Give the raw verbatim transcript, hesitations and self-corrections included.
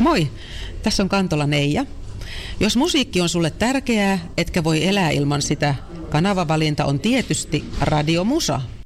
Moi, tässä on Kantola Neija. Jos musiikki on sulle tärkeää, etkä voi elää ilman sitä, kanavavalinta on tietysti Radiomusa.